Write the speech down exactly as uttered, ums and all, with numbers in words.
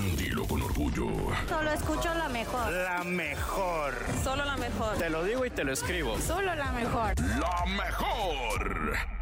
dilo con orgullo. Solo escucho la mejor. La mejor. Solo la mejor. Te lo digo y te lo escribo. Solo la mejor. La mejor.